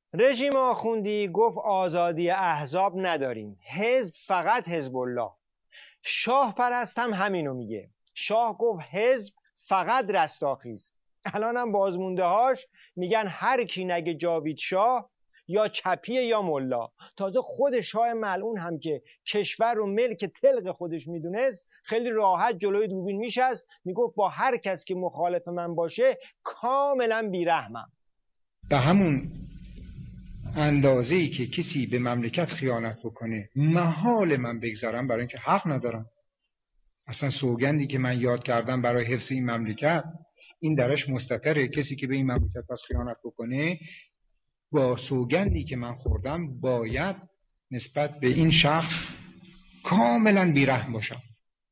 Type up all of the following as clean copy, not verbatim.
رژیم آخوندی گفت آزادی احزاب نداریم، حزب فقط حزب الله. شاه پرست هم همینو میگه. شاه گفت حزب فقط رستاخیز. الان هم بازمونده هاش میگن هر کی نگه جاوید شاه یا چپیه یا ملا. تازه خود شاه ملعون هم که کشور رو ملک تلق خودش میدونست خیلی راحت جلوی دوربین میشست میگفت با هر کس که مخالف من باشه کاملا بیرحمم. به همون اندازه‌ای که کسی به مملکت خیانت بکنه محال من بگذارم، برای اینکه حق ندارم. اصلا سوگندی که من یاد کردم برای حفظ این مملکت این درش مستتره. کسی که به این مملکت پس خیانت بکنه با سوگندی که من خوردم باید نسبت به این شخص کاملا بیرحم باشم.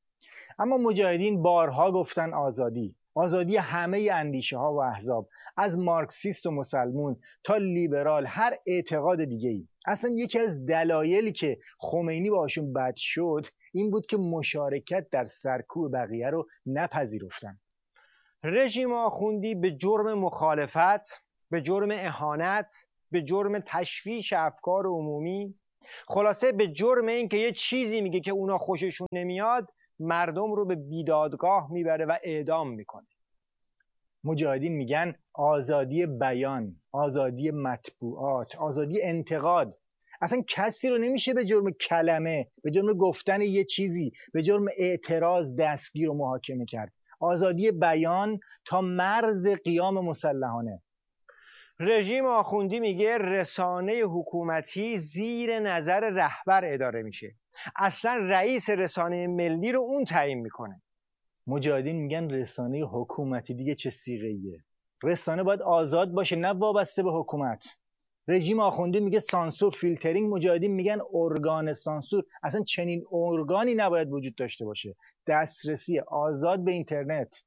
اما مجاهدین بارها گفتن آزادی همه اندیشه ها و احزاب، از مارکسیست و مسلمون تا لیبرال، هر اعتقاد دیگه ای. اصلا یکی از دلایلی که خمینی باشون بد شد این بود که مشارکت در سرکوب بقیه رو نپذیرفتن. رژیم آخوندی به جرم مخالفت، به جرم اهانت، به جرم تشویش افکار عمومی، خلاصه به جرم این که یه چیزی میگه که اونا خوششون نمیاد، مردم رو به بیدادگاه میبره و اعدام میکنه. مجاهدین میگن آزادی بیان، آزادی مطبوعات، آزادی انتقاد. اصلا کسی رو نمیشه به جرم کلمه، به جرم گفتن یه چیزی، به جرم اعتراض دستگیر و محاکمه کرد. آزادی بیان تا مرز قیام مسلحانه. رژیم آخوندی میگه رسانه حکومتی زیر نظر رهبر اداره میشه. اصلا رئیس رسانه ملی رو اون تعیین میکنه. مجاهدین میگن رسانه حکومتی دیگه چه صیغه‌ایه؟ رسانه باید آزاد باشه، نه وابسته به حکومت. رژیم آخوندی میگه سانسور، فیلترینگ. مجاهدین میگن ارگان سانسور. اصلا چنین ارگانی نباید وجود داشته باشه. دسترسی آزاد به اینترنت.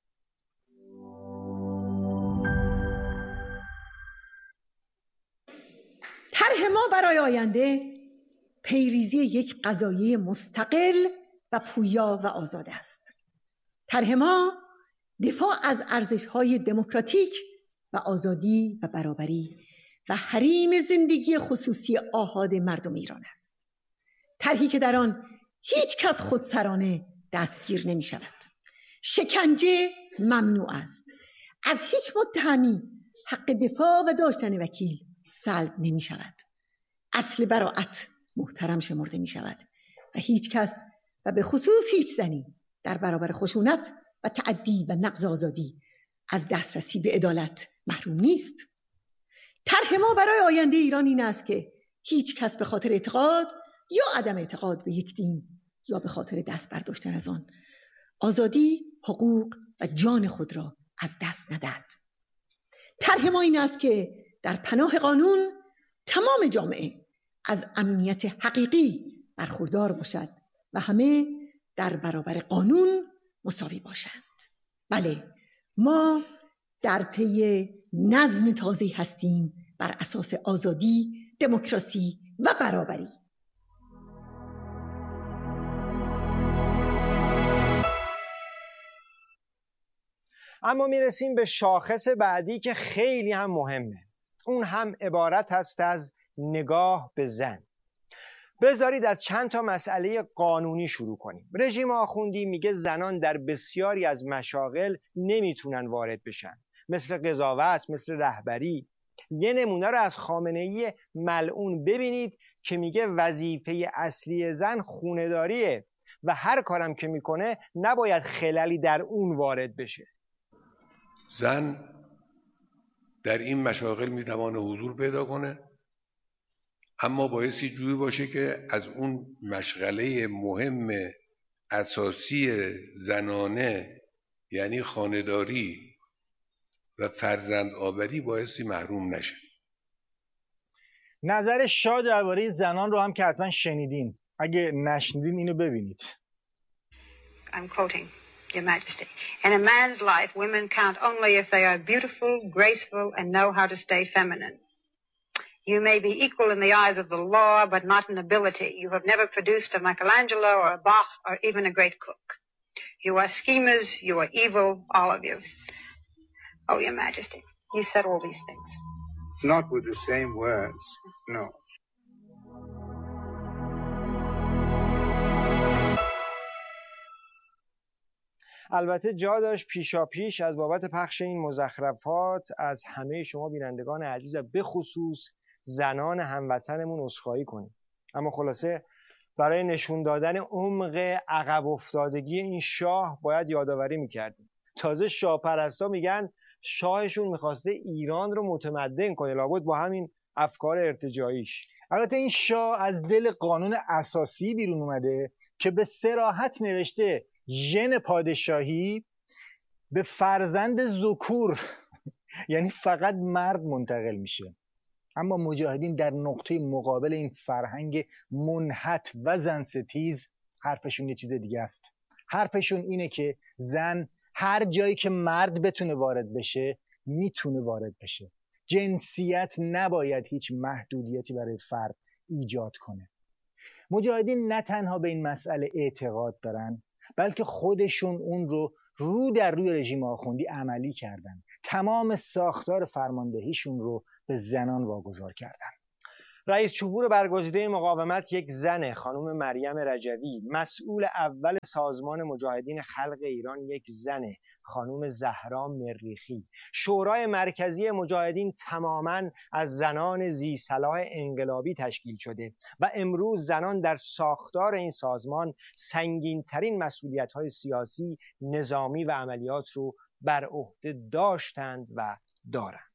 طرح ما برای آینده پیریزی یک قضایه مستقل و پویا و آزاد است. طرح ما دفاع از ارزش‌های دموکراتیک و آزادی و برابری و حریم زندگی خصوصی آحاد مردم ایران است. طرحی که در آن هیچ کس خودسرانه دستگیر نمی شود. شکنجه ممنوع است. از هیچ متهمی حق دفاع و داشتن وکیل سلب نمی شود. اصل براءت محترم شمرده می شود و هیچ کس و به خصوص هیچ زنی در برابر خشونت و تعدی و نقض آزادی از دسترسی به عدالت محروم نیست. طرح ما برای آینده ایران این است که هیچ کس به خاطر اعتقاد یا عدم اعتقاد به یک دین یا به خاطر دست برداشتن از آن آزادی، حقوق و جان خود را از دست ندهد. طرح ما این است که در پناه قانون تمام جامعه از امنیت حقیقی برخوردار باشد و همه در برابر قانون مساوی باشند. بله، ما در پی نظم تازه‌ای هستیم بر اساس آزادی، دموکراسی و برابری. اما میرسیم به شاخص بعدی که خیلی هم مهمه. اون هم عبارت هست از نگاه به زن. بذارید از چند تا مسئله قانونی شروع کنیم. رژیم آخوندی میگه زنان در بسیاری از مشاغل نمیتونن وارد بشن، مثل قضاوت، مثل رهبری. یه نمونه رو از خامنه‌ای ملعون ببینید که میگه وظیفه اصلی زن خونه‌داریه و هر کارم که میکنه نباید خللی در اون وارد بشه. زن در این مشاغل میتوانه حضور پیدا کنه، اما بایستی جوری باشه که از اون مشغله مهم اساسی زنانه یعنی خانه‌داری و فرزند آوری بایستی محروم نشه. نظر شاه درباره زنان رو هم که حتما شنیدین. اگه نشنیدین اینو ببینید. I'm quoting, Your Majesty. In a man's life, women count only if they are beautiful, graceful, and know how to stay feminine. You may be equal in the eyes of the law, but not in ability. You have never produced a Michelangelo or a Bach or even a great cook. You are schemers, you are evil, all of you. Oh, Your Majesty, you said all these things. Not with the same words, no. البته جا داشت پیشاپیش از بابت پخش این مزخرفات از همه شما بینندگان عزیز و به خصوص زنان هموطنمون عذرخواهی کنیم. اما خلاصه برای نشون دادن عمق عقب افتادگی این شاه باید یادآوری میکردیم. تازه شاه پرستا میگن شاهشون میخواسته ایران رو متمدن کنه، لابد با همین افکار ارتجاعیش. البته این شاه از دل قانون اساسی بیرون اومده که به صراحت نوشته ژن پادشاهی به فرزند ذکور یعنی فقط مرد منتقل میشه. اما مجاهدین در نقطه مقابل این فرهنگ منحت و زن ستیز حرفشون یه چیز دیگه است. حرفشون اینه که زن هر جایی که مرد بتونه وارد بشه میتونه وارد بشه. جنسیت نباید هیچ محدودیتی برای فرد ایجاد کنه. مجاهدین نه تنها به این مسئله اعتقاد دارن، بلکه خودشون اون رو در روی رژیم آخوندی عملی کردن. تمام ساختار فرماندهیشون رو به زنان واگذار کردن. رئیس جمهور برگزیده مقاومت یک زنه، خانم مریم رجوی. مسئول اول سازمان مجاهدین خلق ایران یک زنه، خانم زهرا مریخی. شورای مرکزی مجاهدین تماماً از زنان ذی‌صلاح انقلابی تشکیل شده و امروز زنان در ساختار این سازمان سنگین‌ترین مسئولیت‌های سیاسی، نظامی و عملیات رو بر عهده داشتند و دارند.